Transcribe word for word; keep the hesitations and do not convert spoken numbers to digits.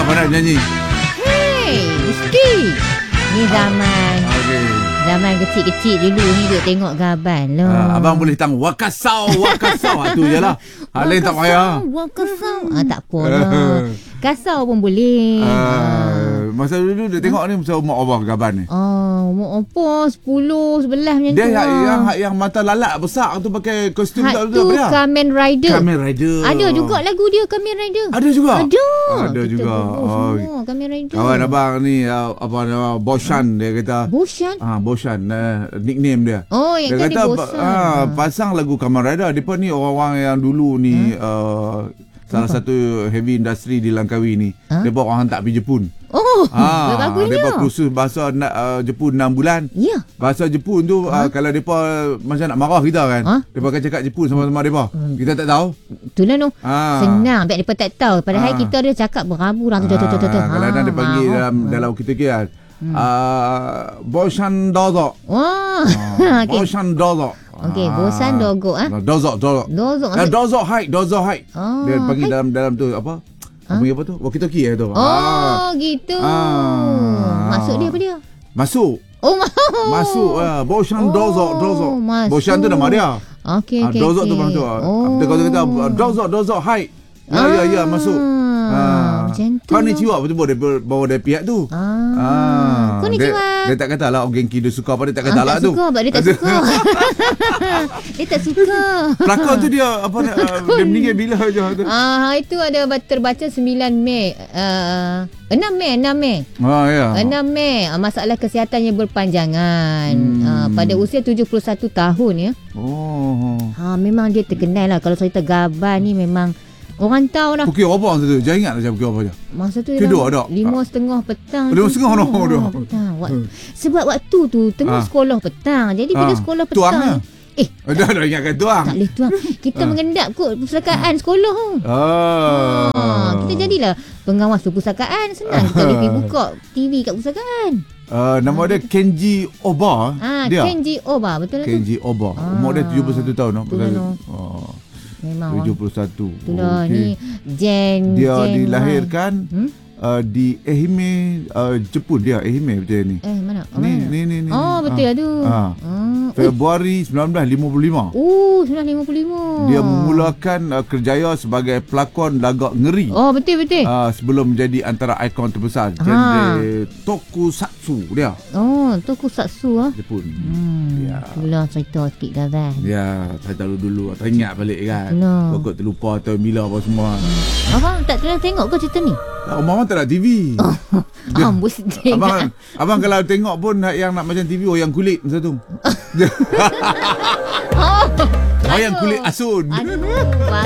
tak pandai nyanyi? Hei, mesti. Ni zaman Okay. Zaman kecil-kecil dulu ni duk tengok Gaban lah. Ha, abang boleh tahu wakasau, wakasau. Ha, tu je lah. Ha, lain tak payah. Wakasau. Ah, tak apa lah. Kasau pun boleh. Uh, masa dulu dia tengok ni masa umur abang Gaban ni. Oh, umur apa? sepuluh, sebelas macam Dia tu yang, lah. yang yang mata lalat besar tu pakai kostum Hak tak tu apa dia? Kamen Rider. Kamen Rider. Ada juga lagu dia Kamen Rider. Ada juga? Ada. Ada Kita juga. Oh, semua Kamen Rider. Kawan abang ni uh, apa nama Boshan dia kata. Boshan? Ah, Boshan uh, nickname dia. Oh, yang Dia kan kata dia Boshan. ah, pasang lagu Kamen Rider. Depa ni orang-orang yang dulu ni hmm? uh, salah apa? Satu heavy industry di Langkawi ni. Ha? Depa orang tak pergi Jepun. Oh, ah, bagusnya. Depa kursus bahasa uh, Jepun enam bulan. Ya. Bahasa Jepun tu ha? uh, kalau depa macam nak marah kita kan. Ha? Depa akan cakap Jepun sama-sama depa. Hmm. Kita tak tahu. Itulah tu. Ha. Senang biar depa tak tahu. Padahal ha. kita dia cakap berabu-rabu tu tu tu tu. Kadang-kadang dia panggil dalam dalam kita kan. Hmm. Uh, Boshan dozo. Wah. Uh, Boshan dozo. Okey, bosan dogo ah. Dozo, dozo. Dozo. Uh, dozo hai, dozo hai. Oh, dia panggil hai. dalam dalam tu apa? Apa huh? apa tu? Walkie-talkie eh tu. Oh, ah. gitu. Ah. Maksud dia apa dia? Masuk. Oh, masuk. Uh, Boshan oh, dozo, dozo. Masuk. Boshan tu nama dia. Okey, okey. Uh, dozo okay. tu bang tu. Oh. Dia kata kata dozo, dozo hai. Ya, ah. ya, ya, masuk. Ah, macam tu. Konnichiwa betul-betul dia bawa dari pihak tu. Ah. ah. Konnichiwa. Dia, dia tak kata lah orang Genki dia suka apa dia tak kata ah, lah tak tu. Suka, dia tak suka. Dia tak suka. Pelakon tu dia apa uh, dia meninggal bila je tu. Ah, itu ada terbaca sembilan Mei. Uh, enam Mei, enam Mei. Ah ya. enam Mei. Masalah kesihatannya berpanjangan. Hmm. Uh, pada usia tujuh puluh satu tahun ya. Oh. Ha, memang dia terkenal lah kalau cerita Gaban ni memang orang tahu lah. Pukul apa masa tu? Jangan ingat macam pukul apa je. Masa tu Tidur ada? Lima setengah petang. Lima setengah no, dah. Petang. Hmm. Sebab waktu tu tengah ha. sekolah petang. Jadi bila ha. sekolah petang. Tuangnya? Eh. Dah dah ingatkan tuang. Tak boleh tuang. Kita ha. mengendap kot perpustakaan sekolah tu. Oh. Ha. Kita jadilah pengawas perpustakaan. Senang kita boleh pergi buka T V kat perpustakaan. Uh, nama ha. dia Kenji Oba. Ah, dia. Kenji Oba, betul lah tu? Kenji Oba. Ah. Umur dia tujuh puluh satu tahun. Betul lah. Oh. Memang tujuh puluh satu. Itulah okay. Ni Gen dia Gen dilahirkan hmm? uh, di Ehime uh, Jepun dia Ehime betul ni. Eh mana? Oh, ni, mana? ni ni ni. Oh betul lah tu. Ah. Ah. Februari sembilan belas lima puluh lima. Oh, sembilan belas lima puluh lima. Dia memulakan uh, kerjaya sebagai pelakon lagak ngeri. Oh, betul betul. Uh, sebelum menjadi antara ikon terbesar genre tokusatsu dia. Oh, tokusatsu ah. Jepun. Hmm. Ya. Itulah cerita sikit Gaban. Ya, saya tahu dulu. Tak ingat balik kan. No. Pokok terlupa tahun bila apa semua. Hmm. Abang tak pernah tengok ke cerita ni? Abang tak ada T V. Oh. Dia, Ambus dia. Abang, abang kalau tengok pun yang nak macam T V, oh yang kulit masa tu. Oh, oh yang kulit asun. Aduh.